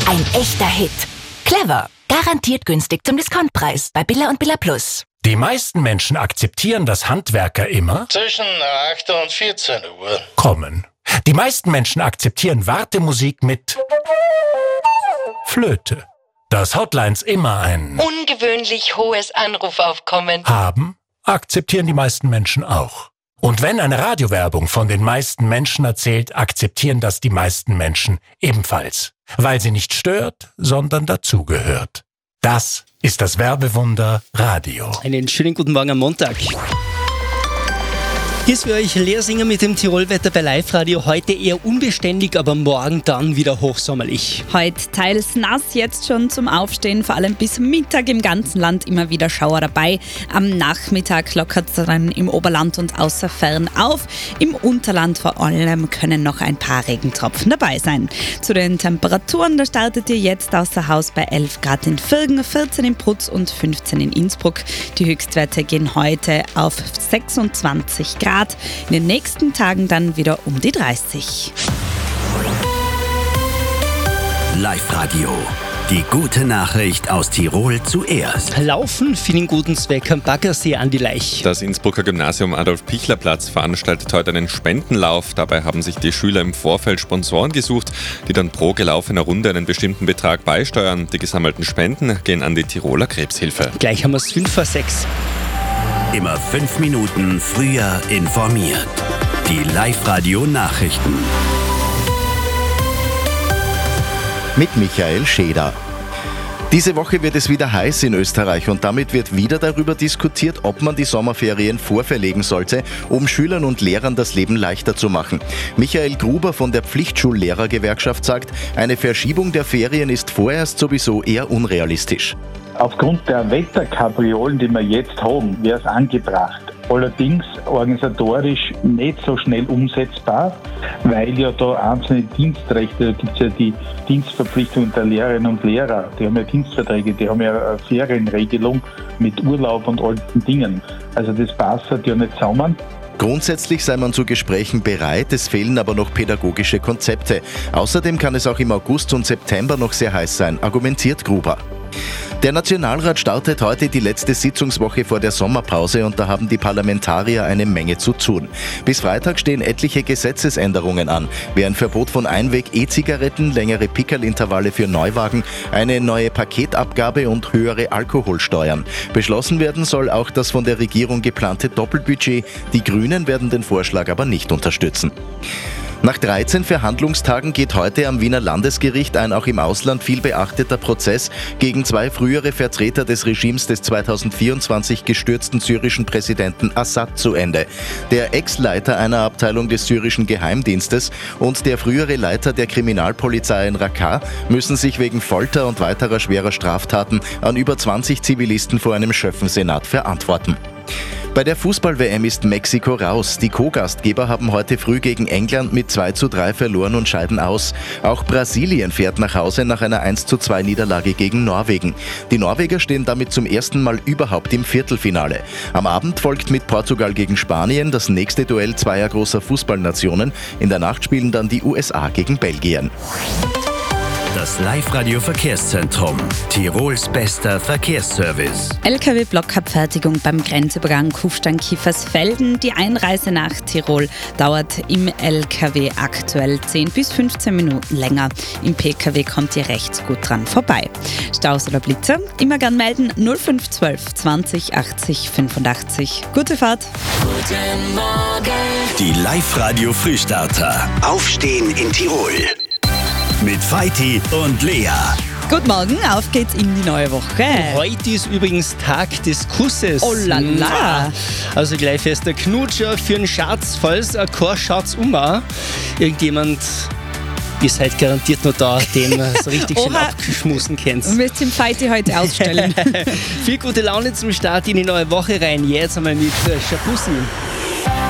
Ein echter Hit. Clever. Garantiert günstig zum Discountpreis bei Billa und Billa Plus. Die meisten Menschen akzeptieren, dass Handwerker immer zwischen 8 und 14 Uhr kommen. Die meisten Menschen akzeptieren Wartemusik mit Flöte. Dass Hotlines immer ein ungewöhnlich hohes Anrufaufkommen haben, akzeptieren die meisten Menschen auch. Und wenn eine Radiowerbung von den meisten Menschen erzählt, akzeptieren das die meisten Menschen ebenfalls. Weil sie nicht stört, sondern dazugehört. Das ist das Werbewunder Radio. Einen schönen guten Morgen am Montag. Hier ist für euch Lehrsinger mit dem Tirolwetter bei Live-Radio. Heute eher unbeständig, aber morgen dann wieder hochsommerlich. Heute teils nass, jetzt schon zum Aufstehen, vor allem bis Mittag im ganzen Land immer wieder Schauer dabei. Am Nachmittag lockert es dann im Oberland und außerfern auf. Im Unterland vor allem können noch ein paar Regentropfen dabei sein. Zu den Temperaturen, da startet ihr jetzt außer Haus bei 11 Grad in Virgen, 14 in Prutz und 15 in Innsbruck. Die Höchstwerte gehen heute auf 26 Grad. In den nächsten Tagen dann wieder um die 30. Live-Radio. Die gute Nachricht aus Tirol zuerst. Laufen für den guten Zweck am Baggersee an die Laich. Das Innsbrucker Gymnasium Adolf-Pichler-Platz veranstaltet heute einen Spendenlauf. Dabei haben sich die Schüler im Vorfeld Sponsoren gesucht, die dann pro gelaufener Runde einen bestimmten Betrag beisteuern. Die gesammelten Spenden gehen an die Tiroler Krebshilfe. Gleich haben wir es 5 vor 6. Immer 5 Minuten früher informiert. Die Live-Radio-Nachrichten. Mit Michael Scheder. Diese Woche wird es wieder heiß in Österreich und damit wird wieder darüber diskutiert, ob man die Sommerferien vorverlegen sollte, um Schülern und Lehrern das Leben leichter zu machen. Michael Gruber von der Pflichtschullehrergewerkschaft sagt, eine Verschiebung der Ferien ist vorerst sowieso eher unrealistisch. Aufgrund der Wetterkapriolen, die wir jetzt haben, wäre es angebracht. Allerdings organisatorisch nicht so schnell umsetzbar, weil ja da einzelne Dienstrechte, da gibt es ja die Dienstverpflichtung der Lehrerinnen und Lehrer, die haben ja Dienstverträge, die haben ja eine Ferienregelung mit Urlaub und all diesen Dingen. Also das passt ja nicht zusammen. Grundsätzlich sei man zu Gesprächen bereit, es fehlen aber noch pädagogische Konzepte. Außerdem kann es auch im August und September noch sehr heiß sein, argumentiert Gruber. Der Nationalrat startet heute die letzte Sitzungswoche vor der Sommerpause und da haben die Parlamentarier eine Menge zu tun. Bis Freitag stehen etliche Gesetzesänderungen an, wie ein Verbot von Einweg-E-Zigaretten, längere Pickerlintervalle für Neuwagen, eine neue Paketabgabe und höhere Alkoholsteuern. Beschlossen werden soll auch das von der Regierung geplante Doppelbudget. Die Grünen werden den Vorschlag aber nicht unterstützen. Nach 13 Verhandlungstagen geht heute am Wiener Landesgericht ein auch im Ausland viel beachteter Prozess gegen 2 frühere Vertreter des Regimes des 2024 gestürzten syrischen Präsidenten Assad zu Ende. Der Ex-Leiter einer Abteilung des syrischen Geheimdienstes und der frühere Leiter der Kriminalpolizei in Raqqa müssen sich wegen Folter und weiterer schwerer Straftaten an über 20 Zivilisten vor einem Schöffensenat verantworten. Bei der Fußball-WM ist Mexiko raus. Die Co-Gastgeber haben heute früh gegen England mit 2:3 verloren und scheiden aus. Auch Brasilien fährt nach Hause nach einer 1:2 Niederlage gegen Norwegen. Die Norweger stehen damit zum ersten Mal überhaupt im Viertelfinale. Am Abend folgt mit Portugal gegen Spanien das nächste Duell zweier großer Fußballnationen. In der Nacht spielen dann die USA gegen Belgien. Das Live-Radio-Verkehrszentrum. Tirols bester Verkehrsservice. LKW-Blockabfertigung beim Grenzübergang Kufstein-Kiefersfelden. Die Einreise nach Tirol dauert im LKW aktuell 10 bis 15 Minuten länger. Im PKW kommt ihr recht gut dran vorbei. Staus oder Blitzer? Immer gern melden 0512 20 80 85. Gute Fahrt. Guten Morgen. Die Live-Radio-Frühstarter. Aufstehen in Tirol. Mit Feiti und Lea. Guten Morgen, auf geht's in die neue Woche. Heute ist übrigens Tag des Kusses. Oh la la. Also gleich fester Knutscher für einen Schatz, falls ein Schatz irgendjemand ist halt garantiert noch da, den so richtig schön abgeschmussen kennt. Du wirst den Feiti heute ausstellen. Viel gute Laune zum Start in die neue Woche rein. Jetzt einmal mit Shabusi.